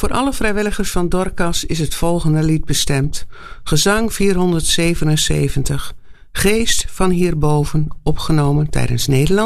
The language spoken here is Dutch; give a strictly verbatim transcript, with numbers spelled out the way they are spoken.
Voor alle vrijwilligers van Dorcas is het volgende lied bestemd. Gezang vierhonderdzevenenzeventig. Geest van hierboven, opgenomen tijdens Nederland.